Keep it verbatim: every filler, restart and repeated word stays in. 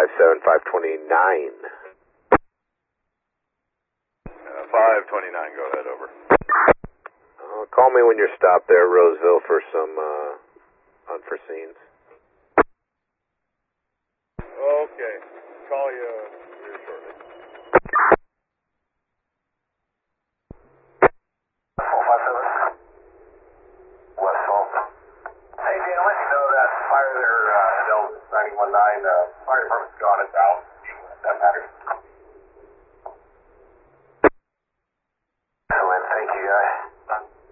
five seven, five twenty-nine. Uh, five twenty-nine, go ahead, over. Uh, call me when you're stopped there, Roseville, for some uh, unforeseens. Okay, call you here shortly. Hey, Dan, I'll let you know that fire there, uh, at L nine one nine, uh, fire department's gone, it's out. That matters.